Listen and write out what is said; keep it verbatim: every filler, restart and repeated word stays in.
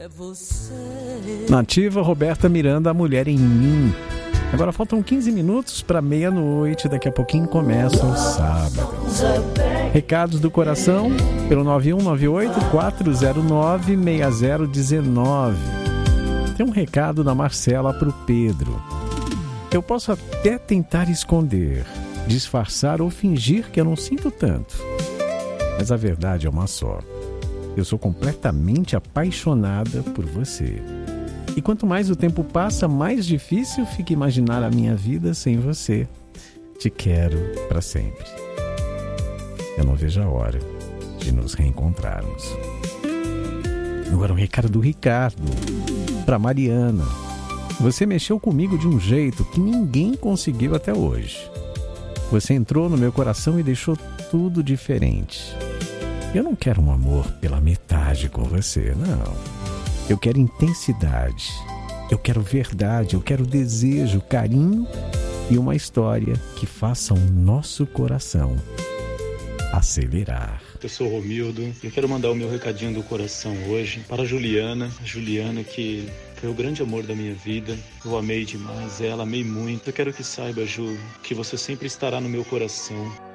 É você. Nativa, Roberta Miranda, A Mulher em Mim. Agora faltam quinze minutos para meia-noite. Daqui a pouquinho começa o sábado. Recados do coração pelo nove um nove oito, quatro zero nove, seis zero um nove. Tem um recado da Marcela para o Pedro. Eu posso até tentar esconder, disfarçar ou fingir que eu não sinto tanto. Mas a verdade é uma só. Eu sou completamente apaixonada por você. E quanto mais o tempo passa, mais difícil fica imaginar a minha vida sem você. Te quero para sempre. Eu não vejo a hora de nos reencontrarmos. Agora um recado do Ricardo para Mariana. Você mexeu comigo de um jeito que ninguém conseguiu até hoje. Você entrou no meu coração e deixou tudo diferente. Eu não quero um amor pela metade com você, não. Eu quero intensidade, eu quero verdade, eu quero desejo, carinho e uma história que faça o nosso coração acelerar. Eu sou o Romildo e eu quero mandar o meu recadinho do coração hoje para a Juliana. A Juliana que foi o grande amor da minha vida. Eu amei demais ela, amei muito. Eu quero que saiba, Ju, que você sempre estará no meu coração.